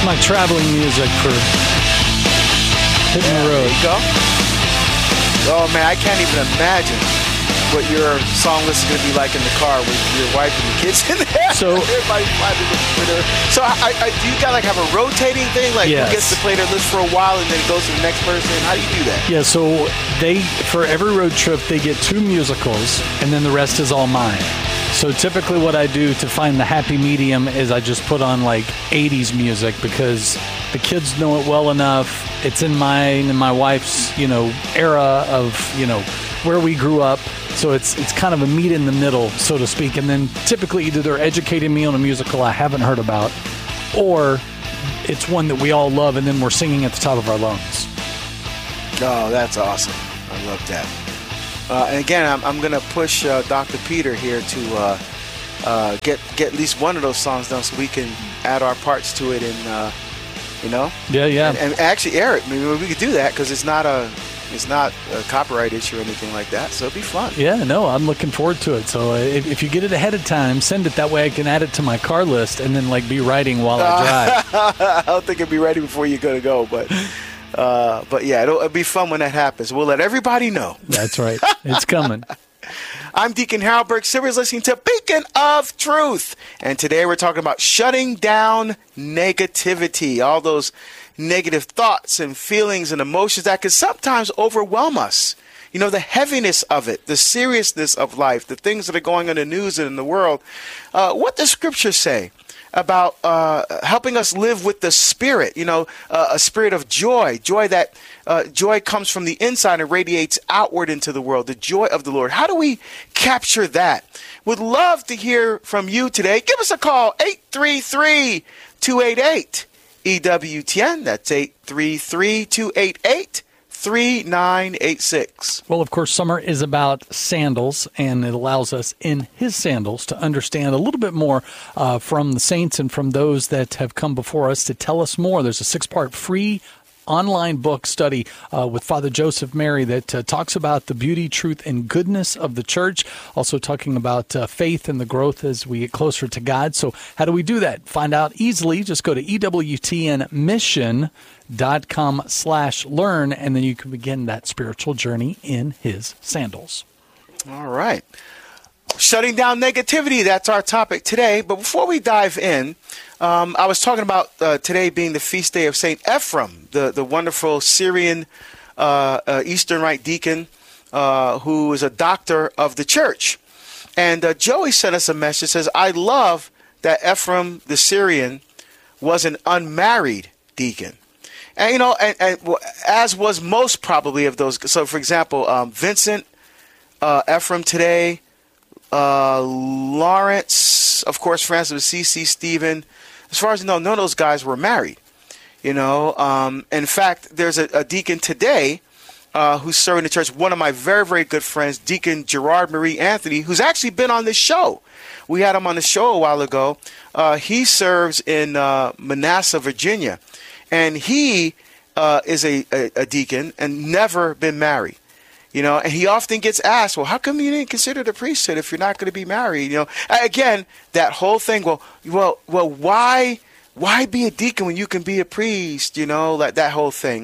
It's my traveling music for hitting the road. There you go. Oh, man, I can't even imagine what your song list is going to be like in the car with your wife and the kids in there. So, everybody flying with her. So, do you got have a rotating thing? Like, yes. Who gets to play their list for a while and then it goes to the next person? How do you do that? Yeah, so for every road trip, they get 2 musicals, and then the rest is all mine. So typically what I do to find the happy medium is I just put on like 80s music because the kids know it well enough. It's in mine and my wife's, era of, where we grew up. So it's kind of a meet in the middle, so to speak. And then typically either they're educating me on a musical I haven't heard about, or it's one that we all love and then we're singing at the top of our lungs. Oh, that's awesome. I love that. And again, I'm going to push Dr. Peter here to get at least one of those songs done so we can add our parts to it and, Yeah. And actually air it. Maybe we could do that because it's not a copyright issue or anything like that. So it'd be fun. Yeah, no, I'm looking forward to it. So if you get it ahead of time, send it. That way I can add it to my car list and then be writing while I drive. I don't think it'd be ready before you're going to go, but yeah, it'll be fun when that happens. We'll let everybody know. That's right. It's coming. I'm Deacon Harold Burke Silvers, listening to Beacon of Truth. And today we're talking about shutting down negativity, all those negative thoughts and feelings and emotions that can sometimes overwhelm us. The heaviness of it, the seriousness of life, the things that are going on in the news and in the world. What does Scripture say about helping us live with the Spirit, a spirit of joy, that joy comes from the inside and radiates outward into the world, the joy of the Lord. How do we capture that? Would love to hear from you today. Give us a call, 833-288-EWTN. That's 833-288-3986. Well, of course, summer is about sandals, and it allows us in his sandals to understand a little bit more from the saints and from those that have come before us to tell us more. There's a 6-part free online book study with Father Joseph Mary that talks about the beauty, truth, and goodness of the church. Also talking about faith and the growth as we get closer to God. So how do we do that? Find out easily. Just go to EWTNmission.com/learn, and then you can begin that spiritual journey in his sandals. All right. Shutting down negativity, that's our topic today. But before we dive in, I was talking about today being the feast day of St. Ephraim, the wonderful Syrian Eastern Rite deacon who is a doctor of the church. And Joey sent us a message that says, I love that Ephraim the Syrian was an unmarried deacon. And, and as was most probably of those. So, for example, Vincent, Ephraim today, Lawrence, of course, Francis of Assisi, Stephen. As far as I know, none of those guys were married. In fact, there's a deacon today who's serving the church. One of my very, very good friends, Deacon Gerard Marie Anthony, who's actually been on this show. We had him on the show a while ago. He serves in Manassas, Virginia, and he is a deacon and never been married. And he often gets asked, well, how come you didn't consider the priesthood if you're not going to be married? Again, that whole thing, well, why be a deacon when you can be a priest? Like that whole thing,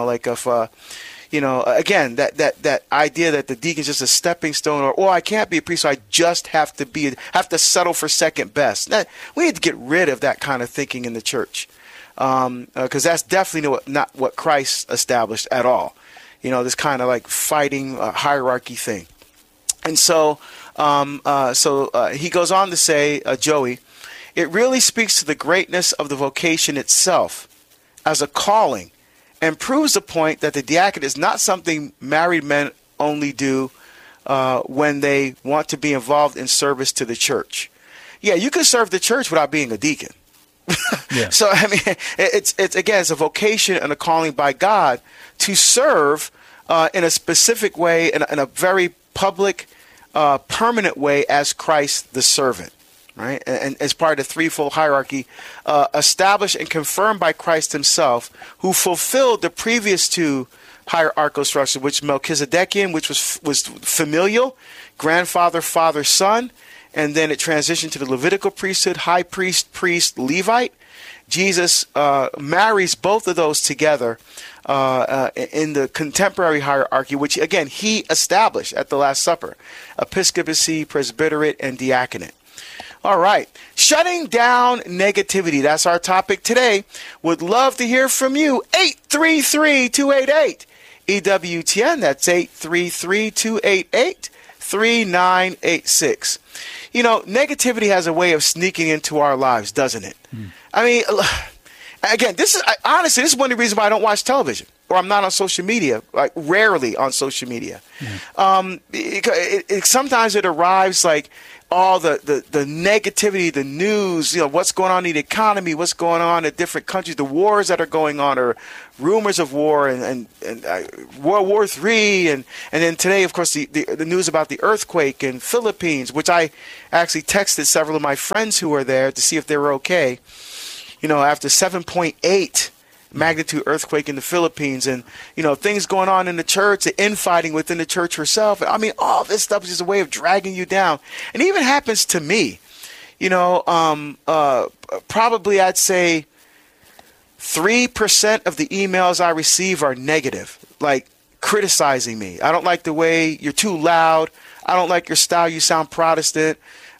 again, that idea that the deacon's just a stepping stone, or I can't be a priest, so I just have to settle for second best. We need to get rid of that kind of thinking in the church, because that's definitely not what Christ established at all. This kind of like fighting hierarchy thing. And so he goes on to say, Joey, it really speaks to the greatness of the vocation itself as a calling and proves the point that the diaconate is not something married men only do when they want to be involved in service to the church. Yeah, you can serve the church without being a deacon. Yeah. So, it's a vocation and a calling by God to serve in a specific way, in a very public, permanent way as Christ the servant, right? And as part of the threefold hierarchy established and confirmed by Christ himself, who fulfilled the previous two hierarchical structures, which Melchizedekian, which was familial, grandfather, father, son, and then it transitioned to the Levitical priesthood, high priest, priest, Levite. Jesus marries both of those together in the contemporary hierarchy, which, again, he established at the Last Supper: episcopacy, presbyterate, and diaconate. All right. Shutting down negativity. That's our topic today. Would love to hear from you. 833-288-EWTN. That's 833-288-3986. You know, negativity has a way of sneaking into our lives, doesn't it? I mean, again, honestly, this is one of the reasons why I don't watch television, or I'm not on social media, like rarely on social media. Sometimes it arrives like all the negativity, the news, you know, what's going on in the economy, what's going on in different countries, the wars that are going on, or rumors of war, and World War III, and then today, of course, the news about the earthquake in Philippines, which I actually texted several of my friends who were there to see if they were okay. You know, after 7.8 magnitude earthquake in the Philippines, and, you know, things going on in the church, the infighting within the church herself. I mean, all this stuff is just a way of dragging you down. And it even happens to me. You know, probably I'd say 3% of the emails I receive are negative, like criticizing me. I don't like the way you're too loud. I don't like your style. You sound Protestant.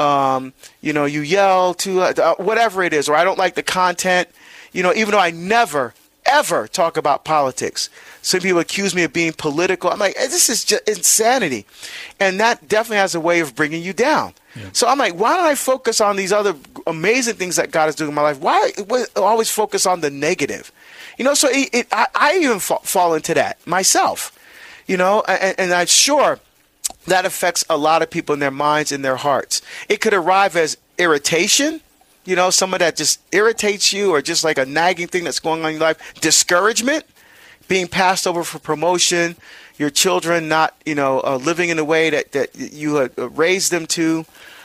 You know, you yell too, whatever it is, or I don't like the content. You know, even though I never, ever talk about politics. Some people accuse me of being political. I'm like, this is just insanity. And that definitely has a way of bringing you down. Yeah. So I'm like, why don't I focus on these other amazing things that God is doing in my life? Why always focus on the negative? You know, so I even fall into that myself. You know, and I'm sure that affects a lot of people in their minds and their hearts. It could arrive as irritation. You know, someone that just irritates you, or just like a nagging thing that's going on in your life. Discouragement, being passed over for promotion, your children not, you know, living in the way that you had raised them to,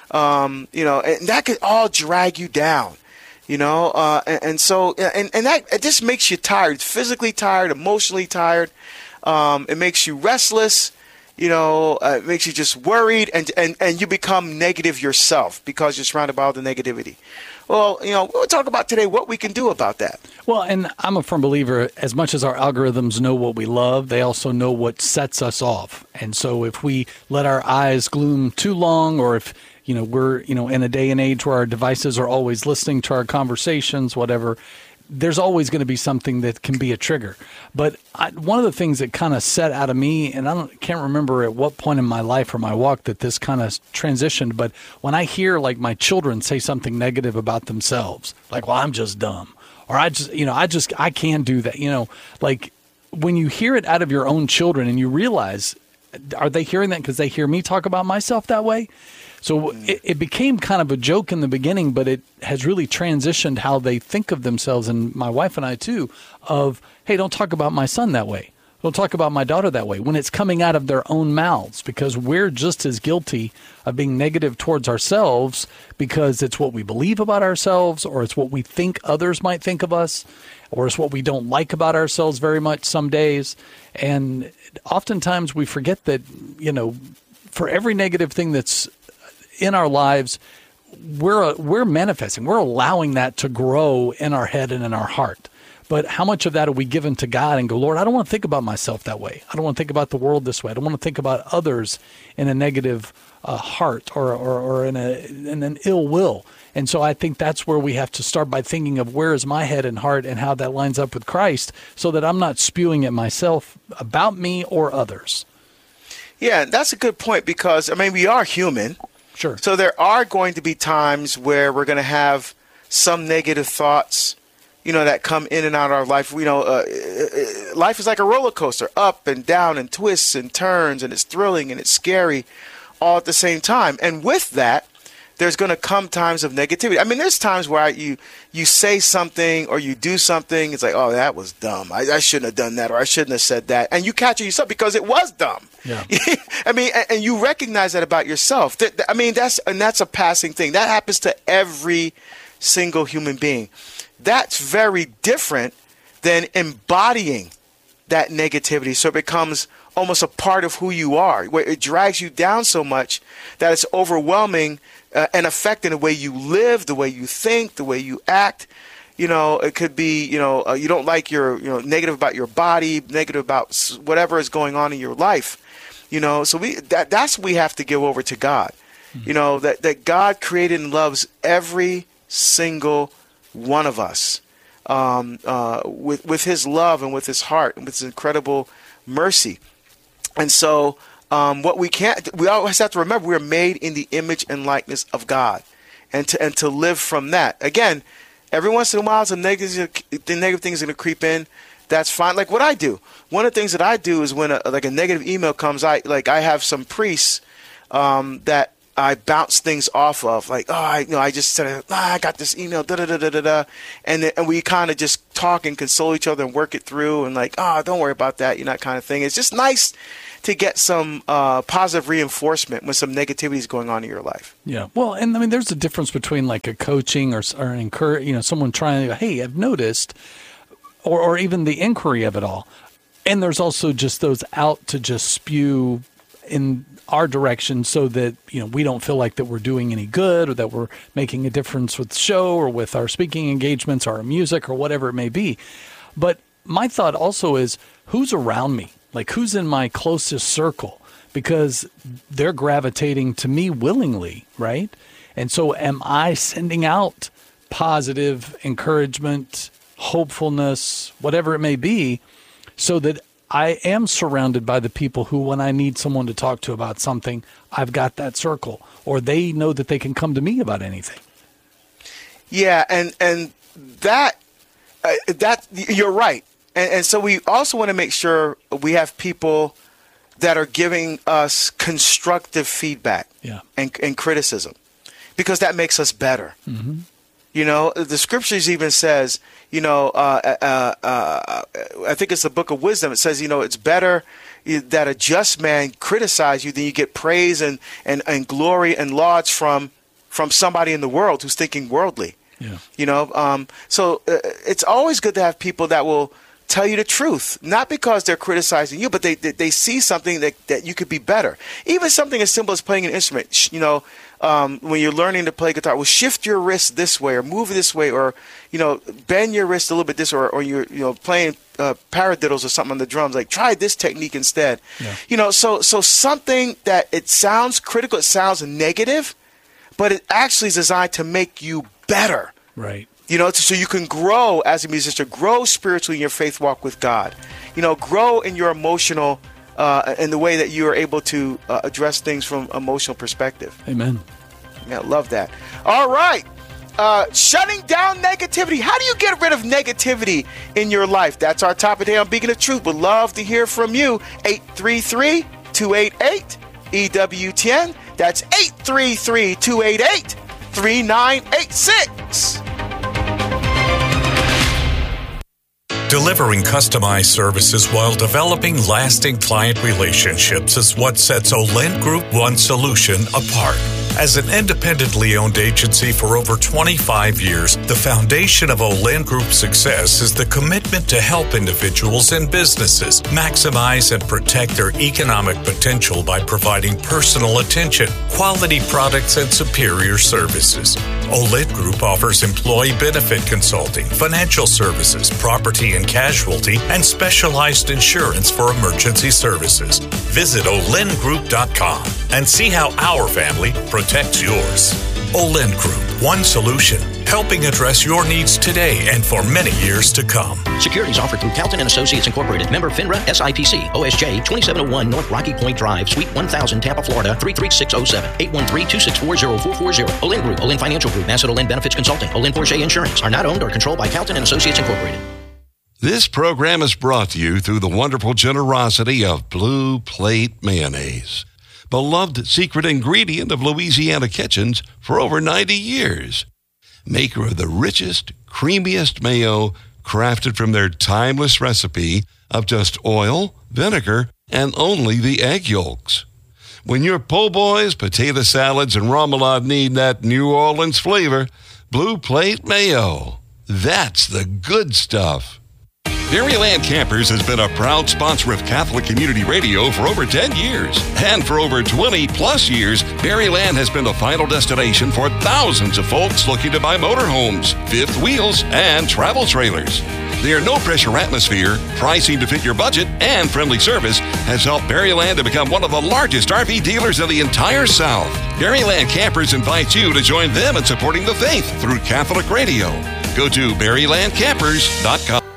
you know, and that could all drag you down, you know, and so that it just makes you tired, physically tired, emotionally tired. It makes you restless. You know, it makes you just worried, and you become negative yourself because you're surrounded by all the negativity. Well, you know, we'll talk about today what we can do about that. Well, and I'm a firm believer, as much as our algorithms know what we love, they also know what sets us off. And so if we let our eyes gloom too long, or if, you know, we're, you know, in a day and age where our devices are always listening to our conversations, whatever, there's always going to be something that can be a trigger. But one of the things that kind of set out of me, and can't remember at what point in my life or my walk that this kind of transitioned, but when I hear like my children say something negative about themselves, like, well, I'm just dumb, or I can't do that. You know, like when you hear it out of your own children and you realize, are they hearing that because they hear me talk about myself that way? So it became kind of a joke in the beginning, but it has really transitioned how they think of themselves, and my wife and I too, of, hey, don't talk about my son that way. Don't talk about my daughter that way, when it's coming out of their own mouths, because we're just as guilty of being negative towards ourselves because it's what we believe about ourselves, or it's what we think others might think of us, or it's what we don't like about ourselves very much some days. And oftentimes we forget that, you know, for every negative thing that's in our lives, we're manifesting, we're allowing that to grow in our head and in our heart. But how much of that are we given to God and go, Lord, I don't want to think about myself that way. I don't want to think about the world this way. I don't want to think about others in a negative heart or in an ill will. And so I think that's where we have to start by thinking of where is my head and heart and how that lines up with Christ, so that I'm not spewing at myself about me or others. Yeah, that's a good point, because, I mean, we are human. Sure. So there are going to be times where we're going to have some negative thoughts, you know, that come in and out of our life. You know, life is like a roller coaster, up and down and twists and turns, and it's thrilling and it's scary all at the same time. And with that, there's going to come times of negativity. I mean, there's times where you say something or you do something. It's like, oh, that was dumb. I shouldn't have done that, or I shouldn't have said that. And you catch yourself because it was dumb. Yeah. I mean, and you recognize that about yourself. I mean, that's a passing thing. That happens to every single human being. That's very different than embodying that negativity. So it becomes almost a part of who you are, where it drags you down so much that it's overwhelming an effect in the way you live, the way you think, the way you act. It could be, you don't like negative about your body, negative about whatever is going on in your life. So that's what we have to give over to God. That God created and loves every single one of us with his love and with his heart and with his incredible mercy. And so we always have to remember we're made in the image and likeness of God, and to live from that. Again, every once in a while, the negative things are going to creep in. That's fine. Like what I do. One of the things that I do is when a negative email comes, I have some priests that I bounce things off of. Like, I just said, I got this email, and we kind of just talk and console each other and work it through, and don't worry about that, kind of thing. It's just nice to get some positive reinforcement when some negativity is going on in your life. Yeah. Well, and I mean, there's a difference between like a coaching or an encourage, someone trying to, hey, I've noticed, or even the inquiry of it all. And there's also just those out to just spew in our direction so that, we don't feel like that we're doing any good or that we're making a difference with the show or with our speaking engagements or our music or whatever it may be. But my thought also is, who's around me? Like, who's in my closest circle? Because they're gravitating to me willingly, right? And so am I sending out positive encouragement, hopefulness, whatever it may be, so that I am surrounded by the people who, when I need someone to talk to about something, I've got that circle, or they know that they can come to me about anything. Yeah, and that you're right. And so we also want to make sure we have people that are giving us constructive feedback and criticism, because that makes us better. Mm-hmm. The scriptures even says, I think it's the book of wisdom. It says, it's better that a just man criticize you than you get praise and glory and lauds from somebody in the world who's thinking worldly. Yeah. So it's always good to have people that will tell you the truth, not because they're criticizing you, but they see something that you could be better. Even something as simple as playing an instrument. When you're learning to play guitar, well, shift your wrist this way or move this way, or bend your wrist a little bit this way, or you're playing paradiddles or something on the drums. Like, try this technique instead. Yeah. So something that it sounds critical, it sounds negative, but it actually is designed to make you better. Right. So you can grow as a musician, grow spiritually in your faith walk with God, grow in your emotional, in the way that you are able to address things from emotional perspective. Amen. Yeah, love that. All right. Shutting down negativity. How do you get rid of negativity in your life? That's our topic today on Beacon of Truth. Would love to hear from you. 833-288-EWTN. That's 833-288-3986. Delivering customized services while developing lasting client relationships is what sets Olent Group One Solution apart. As an independently owned agency for over 25 years, the foundation of Olent Group's success is the commitment to help individuals and businesses maximize and protect their economic potential by providing personal attention, quality products, and superior services. Olent Group offers employee benefit consulting, financial services, property and casualty, and specialized insurance for emergency services. Visit olentgroup.com and see how our family protects yours. Olent Group, one solution, helping address your needs today and for many years to come. Securities offered through Calton and Associates Incorporated, member FINRA, SIPC, OSJ, 2701 North Rocky Point Drive, Suite 1000, Tampa, Florida, 33607, 813-264-0440. Olent Group, Olent Financial Group, Asset Olent Benefits Consulting, Olent Porsche Insurance are not owned or controlled by Calton and Associates Incorporated. This program is brought to you through the wonderful generosity of Blue Plate Mayonnaise, beloved secret ingredient of Louisiana kitchens for over 90 years. Maker of the richest, creamiest mayo, crafted from their timeless recipe of just oil, vinegar, and only the egg yolks. When your po' boys, potato salads, and remoulade need that New Orleans flavor, Blue Plate Mayo. That's the good stuff. Berryland Campers has been a proud sponsor of Catholic Community Radio for over 10 years. And for over 20 plus years, Berryland has been the final destination for thousands of folks looking to buy motorhomes, fifth wheels, and travel trailers. Their no-pressure atmosphere, pricing to fit your budget, and friendly service has helped Berryland to become one of the largest RV dealers in the entire South. Berryland Campers invites you to join them in supporting the faith through Catholic Radio. Go to BerrylandCampers.com.